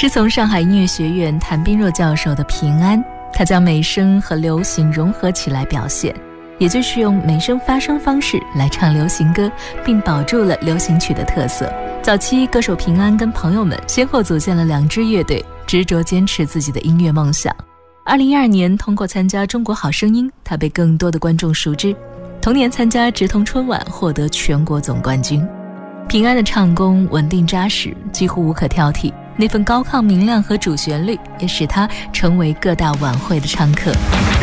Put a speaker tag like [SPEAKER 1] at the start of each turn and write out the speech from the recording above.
[SPEAKER 1] 师从上海音乐学院谭斌若教授的平安，他将美声和流行融合起来表现，也就是用美声发声方式来唱流行歌，并保住了流行曲的特色。早期歌手平安跟朋友们先后组建了2支乐队，执着坚持自己的音乐梦想。2012年通过参加中国好声音，他被更多的观众熟知，同年参加直通春晚，获得全国总冠军。平安的唱功稳定扎实，几乎无可挑剔，那份高亢明亮和主旋律也使他成为各大晚会的常客。